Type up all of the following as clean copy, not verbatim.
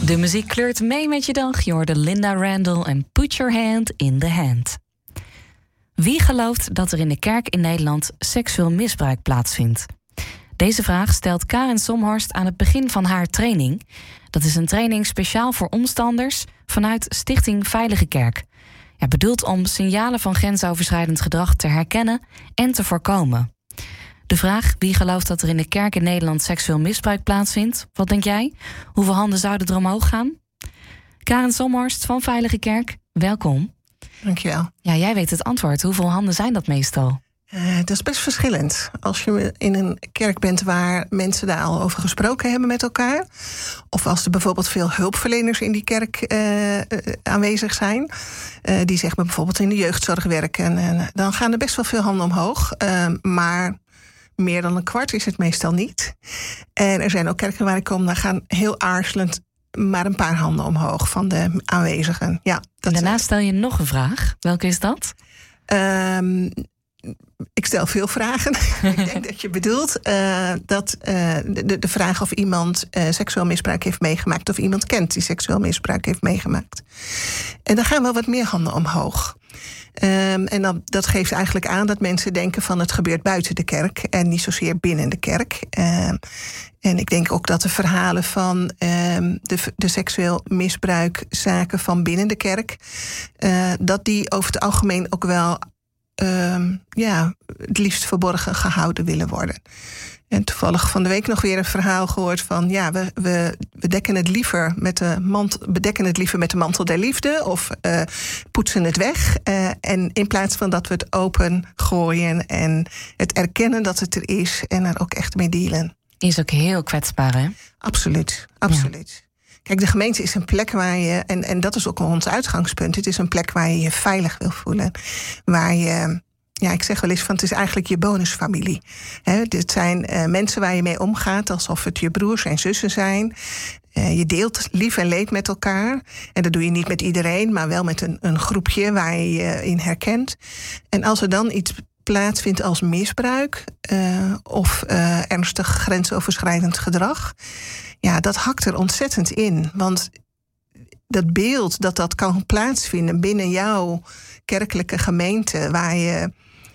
De muziek kleurt mee met je dag. Je hoorde Linda Randall en Put Your Hand in the Hand. Wie gelooft dat er in de kerk in Nederland seksueel misbruik plaatsvindt? Deze vraag stelt Karin Somhorst aan het begin van haar training. Dat is een training speciaal voor omstanders vanuit Stichting Veilige Kerk. Ja, bedoeld om signalen van grensoverschrijdend gedrag te herkennen en te voorkomen. De vraag, wie gelooft dat er in de kerk in Nederland seksueel misbruik plaatsvindt? Wat denk jij? Hoeveel handen zouden er omhoog gaan? Karin Somhorst van Veilige Kerk, welkom. Dankjewel. Ja, jij weet het antwoord. Hoeveel handen zijn dat meestal? Dat is best verschillend. Als je in een kerk bent waar mensen daar al over gesproken hebben met elkaar, of als er bijvoorbeeld veel hulpverleners in die kerk aanwezig zijn, die zeg maar bijvoorbeeld in de jeugdzorg werken, dan gaan er best wel veel handen omhoog. Maar meer dan een kwart is het meestal niet. En er zijn ook kerken waar ik kom, daar gaan heel aarzelend maar een paar handen omhoog van de aanwezigen. Ja, en daarna stel je nog een vraag. Welke is dat? Ik stel veel vragen. Ik denk dat je bedoelt dat de vraag of iemand seksueel misbruik heeft meegemaakt, of iemand kent die seksueel misbruik heeft meegemaakt. En dan gaan wel wat meer handen omhoog. En dat geeft eigenlijk aan dat mensen denken van het gebeurt buiten de kerk en niet zozeer binnen de kerk. En ik denk ook dat de verhalen van de seksueel misbruikzaken van binnen de kerk, dat die over het algemeen ook wel het liefst verborgen gehouden willen worden. En toevallig van de week nog weer een verhaal gehoord van we bedekken het liever met de mantel der liefde of poetsen het weg. En in plaats van dat we het open gooien en het erkennen dat het er is en er ook echt mee dealen. Is ook heel kwetsbaar, hè? Absoluut. Ja. Kijk, de gemeente is een plek waar je, en dat is ook ons uitgangspunt, het is een plek waar je je veilig wil voelen. Waar je, ik zeg wel eens van het is eigenlijk je bonusfamilie. Dit zijn mensen waar je mee omgaat alsof het je broers en zussen zijn. Je deelt lief en leed met elkaar. En dat doe je niet met iedereen, maar wel met een groepje waar je je in herkent. En als er dan iets plaatsvindt als misbruik of ernstig grensoverschrijdend gedrag, dat hakt er ontzettend in. Want dat beeld dat kan plaatsvinden binnen jouw kerkelijke gemeente, waar je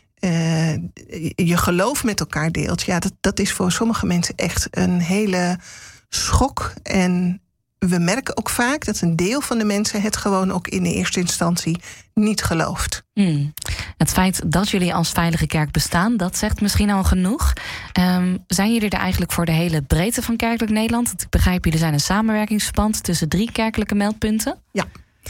je geloof met elkaar deelt, dat is voor sommige mensen echt een hele schok. En we merken ook vaak dat een deel van de mensen het gewoon ook in de eerste instantie niet gelooft. Het feit dat jullie als Veilige Kerk bestaan, dat zegt misschien al genoeg. Zijn jullie er eigenlijk voor de hele breedte van kerkelijk Nederland? Want ik begrijp, jullie zijn een samenwerkingsverband tussen 3 kerkelijke meldpunten. Ja.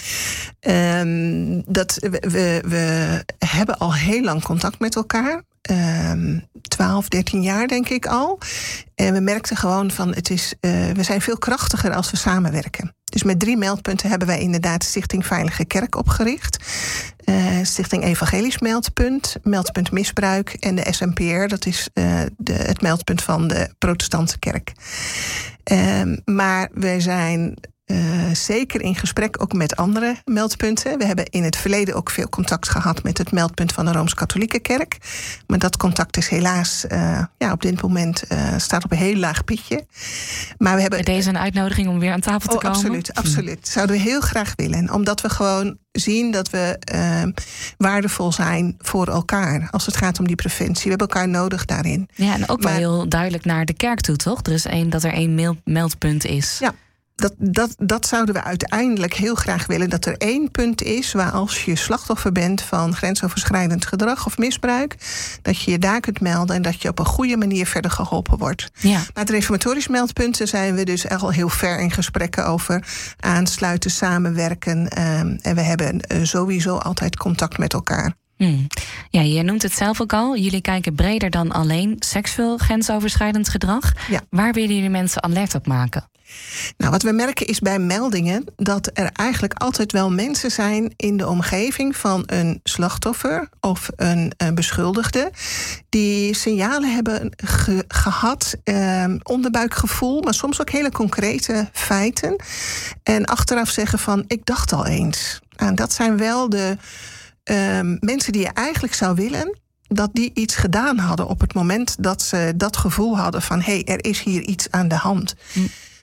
We hebben al heel lang contact met elkaar. 12, 13 jaar denk ik al. En we merkten gewoon van we zijn veel krachtiger als we samenwerken. Dus met 3 meldpunten hebben wij inderdaad Stichting Veilige Kerk opgericht. Stichting Evangelisch Meldpunt, Meldpunt Misbruik en de SMPR, dat is het meldpunt van de Protestantse Kerk. Maar wij zijn zeker in gesprek ook met andere meldpunten. We hebben in het verleden ook veel contact gehad met het meldpunt van de Rooms-Katholieke Kerk. Maar dat contact is helaas op dit moment staat op een heel laag pitje. Maar we hebben deze een uitnodiging om weer aan tafel te komen? Absoluut. Zouden we heel graag willen. Omdat we gewoon zien dat we waardevol zijn voor elkaar als het gaat om die preventie. We hebben elkaar nodig daarin. Ja, en ook wel heel duidelijk naar de kerk toe, toch? Er is dat er 1 meldpunt is. Ja. Dat zouden we uiteindelijk heel graag willen. Dat er 1 punt is waar als je slachtoffer bent van grensoverschrijdend gedrag of misbruik, dat je je daar kunt melden en dat je op een goede manier verder geholpen wordt. Ja. Maar het reformatorisch meldpunt, zijn we dus al heel ver in gesprekken over aansluiten, samenwerken. En we hebben sowieso altijd contact met elkaar. Ja, je noemt het zelf ook al. Jullie kijken breder dan alleen seksueel grensoverschrijdend gedrag. Ja. Waar willen jullie mensen alert op maken? Nou, wat we merken is bij meldingen dat er eigenlijk altijd wel mensen zijn in de omgeving van een slachtoffer of een beschuldigde die signalen hebben gehad, onderbuikgevoel, maar soms ook hele concrete feiten. En achteraf zeggen van, ik dacht al eens. En dat zijn wel de mensen die je eigenlijk zou willen dat die iets gedaan hadden op het moment dat ze dat gevoel hadden van, er is hier iets aan de hand.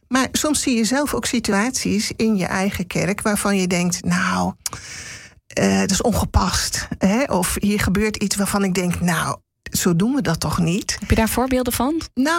Maar soms zie je zelf ook situaties in je eigen kerk waarvan je denkt, nou, dat is ongepast. Hè? Of hier gebeurt iets waarvan ik denk, nou, zo doen we dat toch niet? Heb je daar voorbeelden van? Nou,